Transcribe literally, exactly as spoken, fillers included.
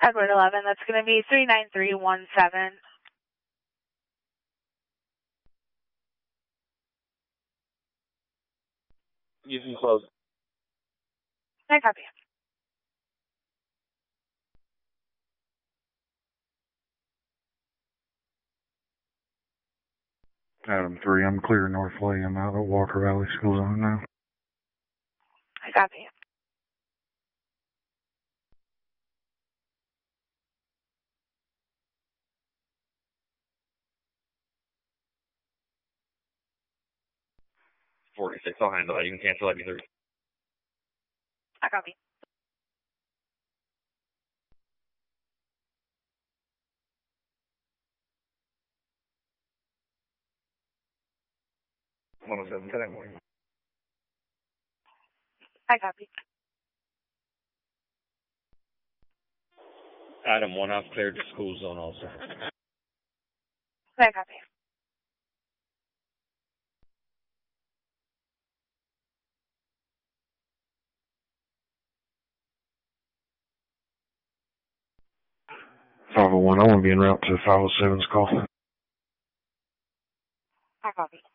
Edward eleven, that's going to be three nine three one seven. You can close. I copy. Adam three, I'm clear North Lee. I'm out at Walker Valley School Zone now. I copy. forty-six, I'll handle that. You can cancel that either. I copy. one oh seven, ten morning. I copy. Adam one, I've cleared the school zone also. I copy. five oh one, I want to be en route to five oh seven's call. I copy.